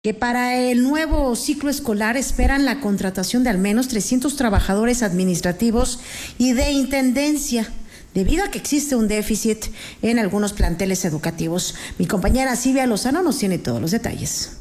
Que para el nuevo ciclo escolar esperan la contratación de al menos 300 trabajadores administrativos y de intendencia, debido a que existe un déficit en algunos planteles educativos. Mi compañera Silvia Lozano nos tiene todos los detalles.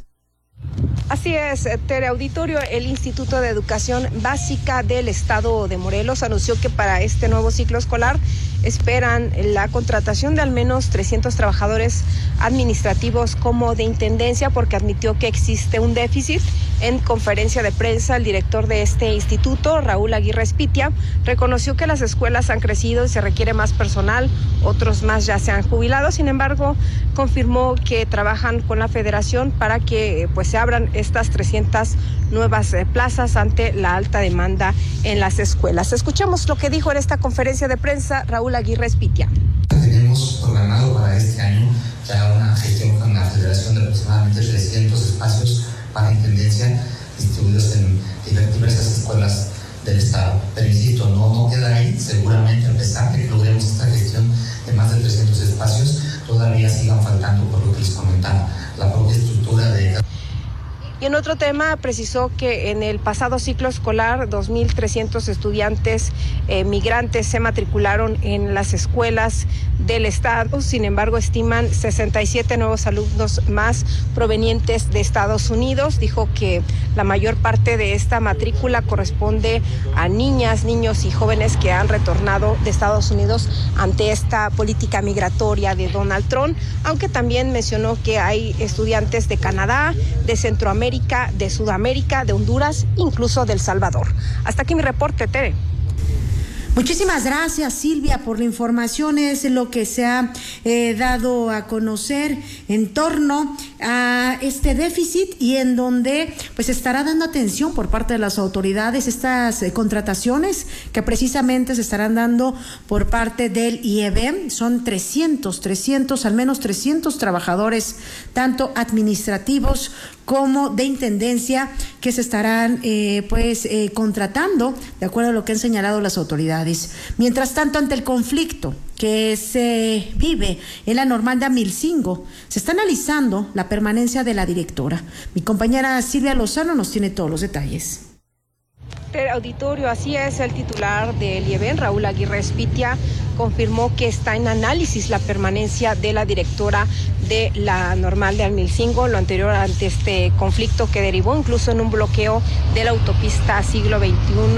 Así es, Tere Auditorio, el Instituto de Educación Básica del Estado de Morelos anunció que para este nuevo ciclo escolar esperan la contratación de al menos 300 trabajadores administrativos como de intendencia, porque admitió que existe un déficit. En conferencia de prensa, el director de este instituto, Raúl Aguirre Espitia, reconoció que las escuelas han crecido y se requiere más personal, otros más ya se han jubilado. Sin embargo, confirmó que trabajan con la federación para que se abran estas 300 nuevas plazas ante la alta demanda en las escuelas. Escuchemos lo que dijo en esta conferencia de prensa Raúl Aguirre Espitia. Tenemos programado para este año ya una gestión con la federación de aproximadamente 300 espacios para intendencia distribuidos en diversas escuelas del estado. Pero insisto, no queda ahí. Seguramente, a pesar de que logremos esta gestión de más de 300 espacios, todavía sigan faltando, por lo que les comentaba, la propia estructura de... Y en otro tema, precisó que en el pasado ciclo escolar 2.300 estudiantes migrantes se matricularon en las escuelas del estado. Sin embargo, estiman 67 nuevos alumnos más provenientes de Estados Unidos. Dijo que la mayor parte de esta matrícula corresponde a niñas, niños y jóvenes que han retornado de Estados Unidos ante esta política migratoria de Donald Trump, aunque también mencionó que hay estudiantes de Canadá, de Centroamérica, de Sudamérica, de Honduras, incluso de El Salvador. Hasta aquí mi reporte, Tere. Muchísimas gracias, Silvia, por la información. Es lo que se ha dado a conocer en torno a este déficit y en donde estará dando atención por parte de las autoridades estas contrataciones que precisamente se estarán dando por parte del IEB. Son 300, al menos 300 trabajadores, tanto administrativos como de intendencia, que se estarán contratando de acuerdo a lo que han señalado las autoridades. Mientras tanto, ante el conflicto que se vive en la normal de Amilcingo, se está analizando la permanencia de la directora. Mi compañera Silvia Lozano nos tiene todos los detalles. Auditorio, así es, el titular del IEBEN, Raúl Aguirre Espitia, confirmó que está en análisis la permanencia de la directora de la normal de Amilcingo, lo anterior ante este conflicto que derivó incluso en un bloqueo de la autopista Siglo XXI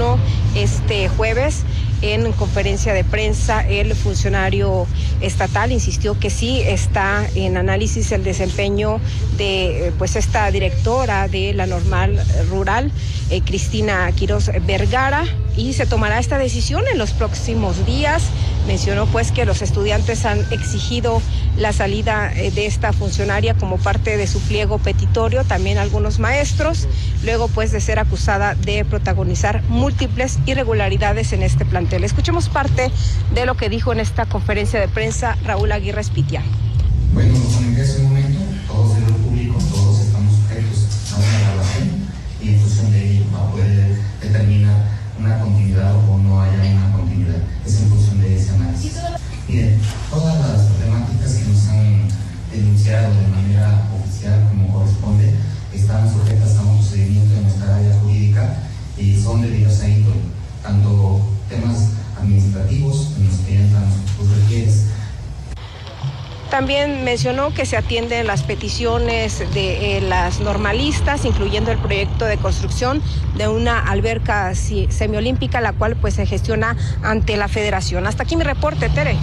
este jueves. En conferencia de prensa, el funcionario estatal insistió que sí está en análisis el desempeño de esta directora de la normal rural, Cristina Quiroz Vergara, y se tomará esta decisión en los próximos días. Mencionó que los estudiantes han exigido la salida de esta funcionaria como parte de su pliego petitorio, también algunos maestros, luego de ser acusada de protagonizar múltiples irregularidades en este plantel. Escuchemos parte de lo que dijo en esta conferencia de prensa Raúl Aguirre Espitia. Bueno, en ese momento, todos en lo público, todos estamos sujetos a una evaluación y en función de ello va a poder determinar una continuidad o no haya una continuidad. Es en función de ese análisis. Miren, todas las problemáticas que nos han denunciado de manera oficial como corresponde están sujetas a un procedimiento en nuestra área jurídica y son de diversa índole, tanto temas administrativos en los que entran sus requieres. También mencionó que se atienden las peticiones de las normalistas, incluyendo el proyecto de construcción de una alberca semiolímpica, la cual se gestiona ante la federación. Hasta aquí mi reporte, Tere.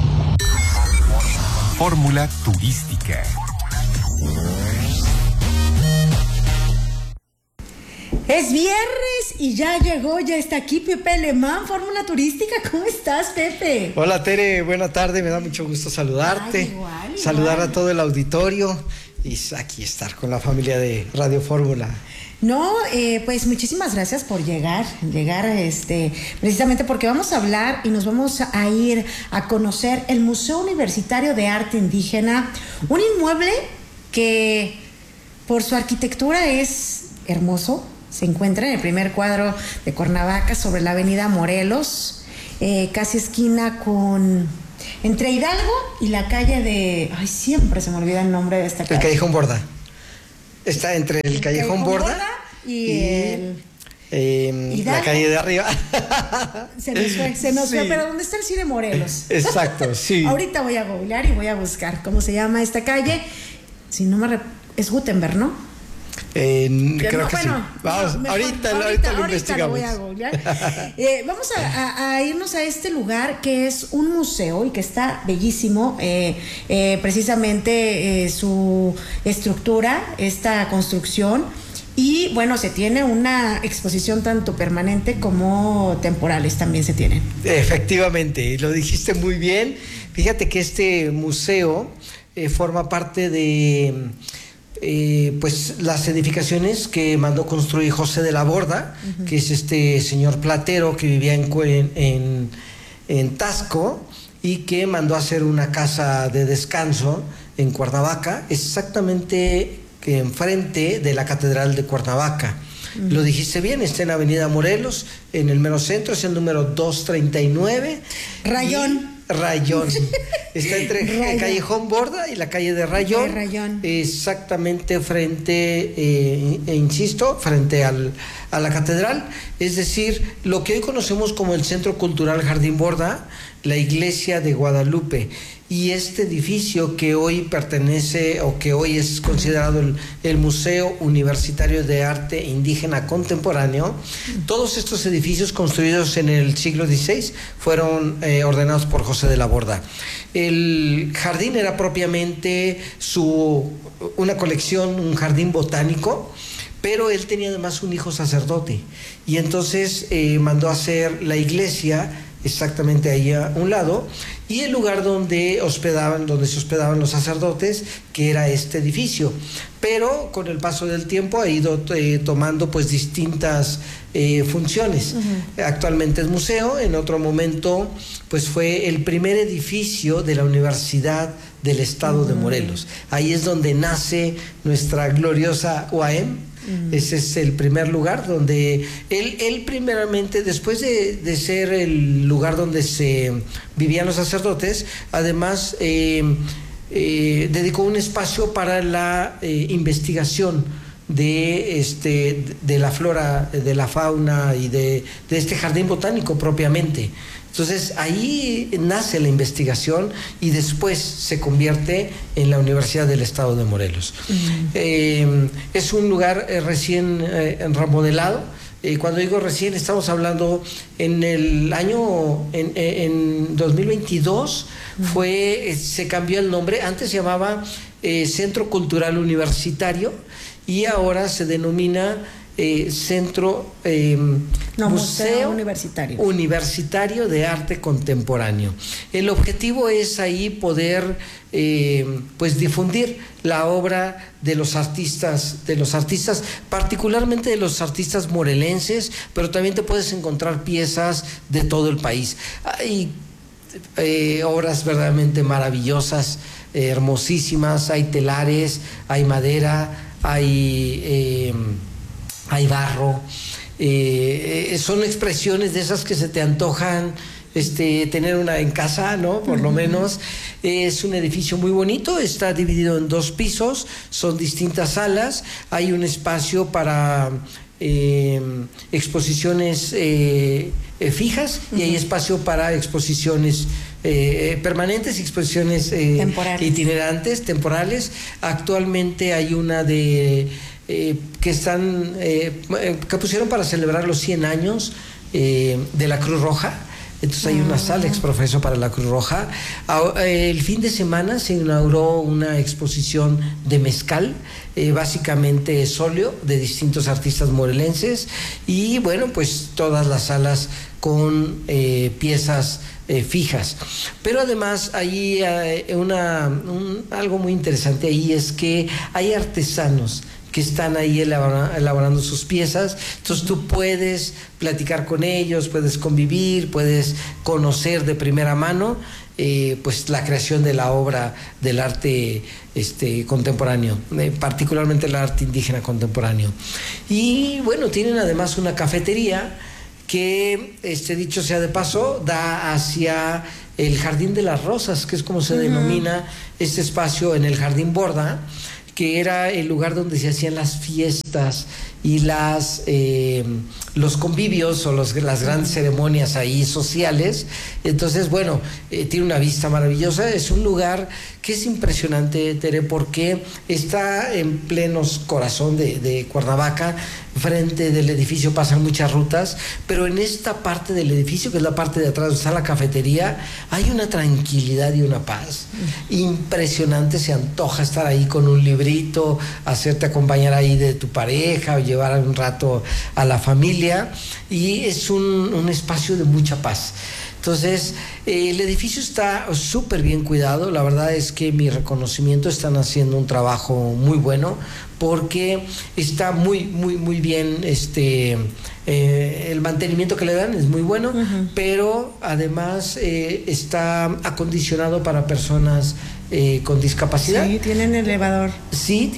Fórmula turística. Es viernes y ya llegó, ya está aquí Pepe Alemán, Fórmula Turística. ¿Cómo estás, Pepe? Hola, Tere, buena tarde, me da mucho gusto saludarte. Ay, igual. Saludar a todo el auditorio y aquí estar con la familia de Radio Fórmula. No, muchísimas gracias por llegar precisamente porque vamos a hablar y nos vamos a ir a conocer el Museo Universitario de Arte Indígena, un inmueble que por su arquitectura es hermoso. Se encuentra en el primer cuadro de Cuernavaca, sobre la avenida Morelos, casi esquina entre Hidalgo y la calle de... Ay, siempre se me olvida el nombre de esta calle. El Callejón Borda. Está entre el Callejón Borda y la calle de arriba. Se nos fue, pero ¿dónde está el Cine Morelos? Exacto, sí. Ahorita voy a googlear y voy a buscar cómo se llama esta calle. Si no es Gutenberg, ¿no? Creo que bueno, sí. Vamos, ahorita lo investigamos. Lo voy a googlear. Vamos a irnos a este lugar que es un museo y que está bellísimo. Precisamente su estructura, esta construcción. Y bueno, se tiene una exposición tanto permanente como temporales también se tienen. Efectivamente, lo dijiste muy bien. Fíjate que este museo forma parte de pues las edificaciones que mandó construir José de la Borda, que es este señor platero que vivía en Tasco y que mandó a hacer una casa de descanso en Cuernavaca, exactamente enfrente de la Catedral de Cuernavaca. Lo dijiste bien, está en Avenida Morelos, en el mero centro, es el número 239. Rayón. Está entre Callejón Borda y la calle de Rayón. Exactamente frente, insisto, frente a la catedral. Es decir, lo que hoy conocemos como el Centro Cultural Jardín Borda, la Iglesia de Guadalupe. Y este edificio que hoy pertenece o que hoy es considerado el Museo Universitario de Arte Indígena Contemporáneo, todos estos edificios construidos en el siglo XVI fueron ordenados por José de la Borda. El jardín era propiamente una colección, un jardín botánico, pero él tenía además un hijo sacerdote y entonces mandó a hacer la iglesia exactamente ahí a un lado, y el lugar donde se hospedaban los sacerdotes, que era este edificio. Pero con el paso del tiempo ha ido tomando pues distintas funciones. Actualmente es museo, en otro momento pues fue el primer edificio de la Universidad del Estado de Morelos. Ahí es donde nace nuestra gloriosa UAM. Ese es el primer lugar donde él primeramente, después de ser el lugar donde se vivían los sacerdotes, además dedicó un espacio para la investigación de la flora, de la fauna y de este jardín botánico propiamente. Entonces ahí nace la investigación y después se convierte en la Universidad del Estado de Morelos. Es un lugar recién remodelado. Cuando digo recién, estamos hablando en el año, en 2022, se cambió el nombre. Antes se llamaba Centro Cultural Universitario y ahora se denomina Museo Universitario de Arte Contemporáneo. El objetivo es ahí poder pues difundir la obra de los artistas, particularmente de los artistas morelenses, pero también te puedes encontrar piezas de todo el país. Hay obras verdaderamente maravillosas, hermosísimas, hay telares, hay madera, hay barro, son expresiones de esas que se te antojan tener una en casa, ¿no? Por lo menos. Es un edificio muy bonito, está dividido en 2 pisos, son distintas salas, hay un espacio para exposiciones fijas y hay espacio para exposiciones permanentes y exposiciones itinerantes, temporales. Actualmente hay una que pusieron para celebrar los 100 años de la Cruz Roja. Entonces hay una sala exprofeso para la Cruz Roja. El fin de semana se inauguró una exposición de mezcal, básicamente sóleo, de distintos artistas morelenses, y bueno, pues todas las salas con piezas fijas. Pero además hay algo muy interesante ahí, es que hay artesanos que están ahí elaborando sus piezas. Entonces tú puedes platicar con ellos, puedes convivir, puedes conocer de primera mano pues la creación de la obra del arte contemporáneo, particularmente el arte indígena contemporáneo. Y bueno, tienen además una cafetería que, dicho sea de paso, da hacia el Jardín de las Rosas, que es como se denomina este espacio en el Jardín Borda, que era el lugar donde se hacían las fiestas y los convivios o las grandes ceremonias ahí sociales. Entonces, bueno, tiene una vista maravillosa. Es un lugar que es impresionante, Tere, porque está en plenos corazón de Cuernavaca. Frente del edificio pasan muchas rutas, pero en esta parte del edificio, que es la parte de atrás donde está la cafetería, hay una tranquilidad y una paz impresionante. Se antoja estar ahí con un librito, hacerte acompañar ahí de tu pareja o llevar un rato a la familia, y es un espacio de mucha paz. Entonces, el edificio está súper bien cuidado. La verdad es que mi reconocimiento, están haciendo un trabajo muy bueno, porque está muy, muy, muy bien, el mantenimiento que le dan es muy bueno, pero además está acondicionado para personas con discapacidad. Sí, tienen elevador. Sí,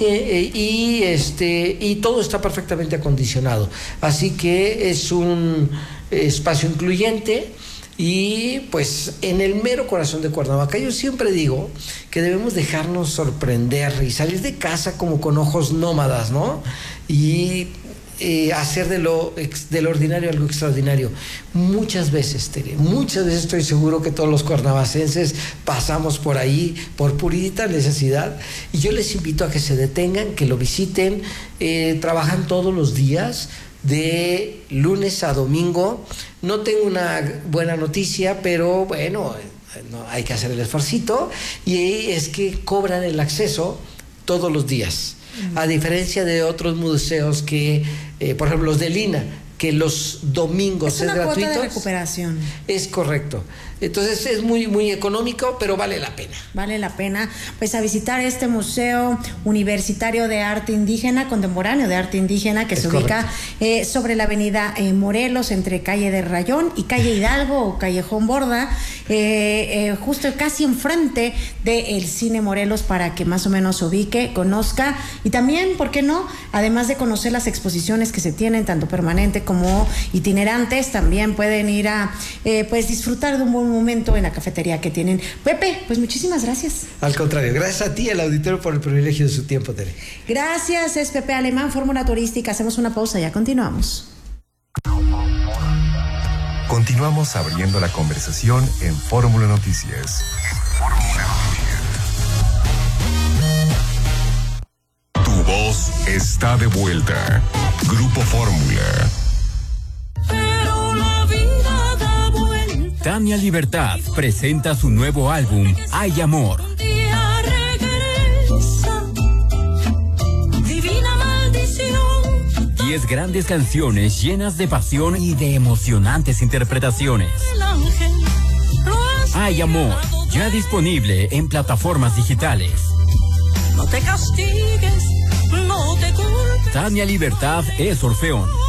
y todo está perfectamente acondicionado. Así que es un espacio incluyente. Y pues en el mero corazón de Cuernavaca, yo siempre digo que debemos dejarnos sorprender y salir de casa como con ojos nómadas, ¿no? Y hacer de lo ordinario algo extraordinario. Muchas veces, Tere, muchas veces estoy seguro que todos los cuernavacenses pasamos por ahí por purita necesidad, y yo les invito a que se detengan, que lo visiten. Trabajan todos los días, de lunes a domingo. No tengo una buena noticia, pero bueno, no, hay que hacer el esfuercito, y es que cobran el acceso todos los días, a diferencia de otros museos que, por ejemplo, los del INAH, que los domingos es gratuito. Es una cuota de recuperación. Es correcto. Entonces es muy, muy económico, pero vale la pena. Vale la pena, pues, a visitar este Museo Universitario de Arte Indígena, Contemporáneo de Arte Indígena, que se ubica sobre la avenida Morelos, entre calle de Rayón y calle Hidalgo o Callejón Borda, justo casi enfrente del Cine Morelos, para que más o menos se ubique, conozca, y también, ¿por qué no?, además de conocer las exposiciones que se tienen, tanto permanente como itinerantes, también pueden ir a pues disfrutar de un buen momento en la cafetería que tienen. Pepe, pues muchísimas gracias. Al contrario, gracias a ti, al auditorio, por el privilegio de su tiempo, Tere. Gracias, es Pepe Alemán, Fórmula Turística. Hacemos una pausa, ya continuamos. Continuamos abriendo la conversación en Fórmula Noticias. Tu voz está de vuelta. Grupo Fórmula. Tania Libertad presenta su nuevo álbum, Hay Amor. 10 grandes canciones llenas de pasión y de emocionantes interpretaciones. Hay Amor, ya disponible en plataformas digitales. No te castigues, no te culpes. Tania Libertad es Orfeón.